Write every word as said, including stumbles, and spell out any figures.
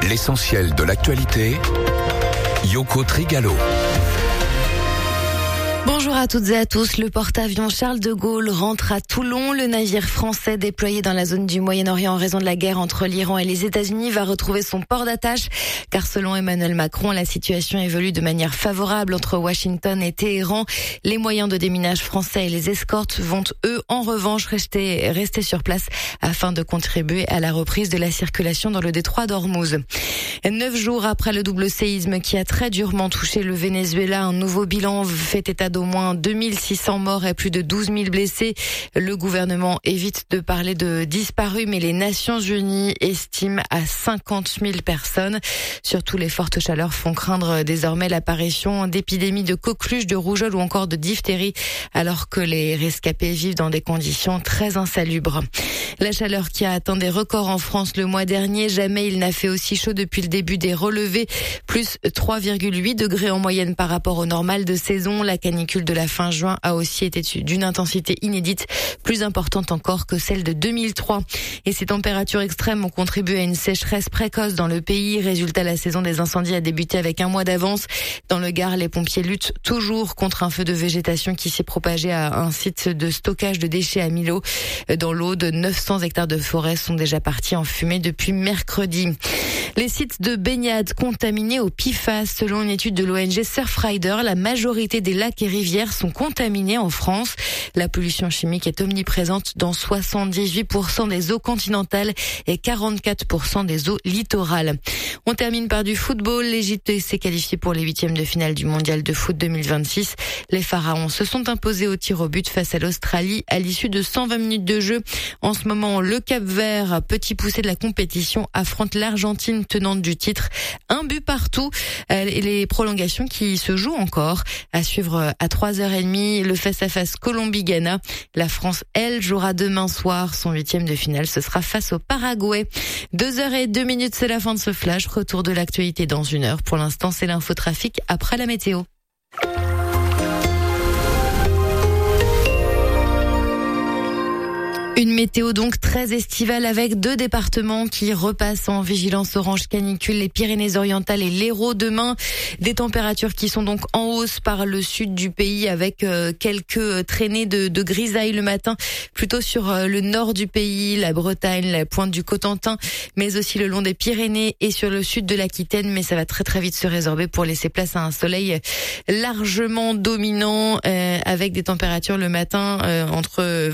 L'essentiel de l'actualité, Yoko Trigalo. Bonjour à toutes et à tous. Le porte-avions Charles de Gaulle rentre à Toulon. Le navire français déployé dans la zone du Moyen-Orient en raison de la guerre entre l'Iran et les États-Unis va retrouver son port d'attache. Car selon Emmanuel Macron, la situation évolue de manière favorable entre Washington et Téhéran. Les moyens de déminage français et les escortes vont, eux, en revanche, rester, rester sur place afin de contribuer à la reprise de la circulation dans le détroit d'Ormuz. Neuf jours après le double séisme qui a très durement touché le Venezuela, un nouveau bilan fait état d'au moins deux mille six cents morts et plus de douze mille blessés. Le gouvernement évite de parler de disparus, mais les Nations Unies estiment à cinquante mille personnes. Surtout, les fortes chaleurs font craindre désormais l'apparition d'épidémies de coqueluche, de rougeole ou encore de diphtérie, alors que les rescapés vivent dans des conditions très insalubres. La chaleur qui a atteint des records en France le mois dernier, jamais il n'a fait aussi chaud depuis le début des relevés, plus trois virgule huit degrés en moyenne par rapport au normal de saison. La canicule de la fin juin a aussi été d'une intensité inédite, plus importante encore que celle de deux mille trois. Et ces températures extrêmes ont contribué à une sécheresse précoce dans le pays. Résultat, la saison des incendies a débuté avec un mois d'avance. Dans le Gard, les pompiers luttent toujours contre un feu de végétation qui s'est propagé à un site de stockage de déchets à Millau. Dans l'Aude, neuf cents hectares de forêt sont déjà partis en fumée depuis mercredi. Les sites de baignade contaminés au P F A S. Selon une étude de l'O N G Surfrider, la majorité des lacs et rivières sont contaminés en France. La pollution chimique est omniprésente dans soixante-dix-huit pour cent des eaux continentales et quarante-quatre pour cent des eaux littorales. On termine par du football. L'Égypte s'est qualifiée pour les huitièmes de finale du mondial de foot deux mille vingt-six. Les Pharaons se sont imposés au tir au but face à l'Australie à l'issue de cent vingt minutes de jeu. En ce moment, le Cap-Vert, petit poussé de la compétition, affronte l'Argentine tenante du titre. Un but partout et les prolongations qui se jouent encore. À suivre à trois heures trente, le face-à-face Colombie-Ghana. La France, elle, jouera demain soir. Son huitième de finale, ce sera face au Paraguay. Deux heures et deux minutes, c'est la fin de ce flash. Retour de l'actualité dans une heure. Pour l'instant, c'est l'infotrafic après la météo. Une météo donc très estivale avec deux départements qui repassent en vigilance orange canicule, les Pyrénées-Orientales et l'Hérault demain. Des températures qui sont donc en hausse par le sud du pays avec euh, quelques traînées de, de grisaille le matin, plutôt sur euh, le nord du pays, la Bretagne, la pointe du Cotentin, mais aussi le long des Pyrénées et sur le sud de l'Aquitaine. Mais ça va très très vite se résorber pour laisser place à un soleil largement dominant euh, avec des températures le matin euh, entre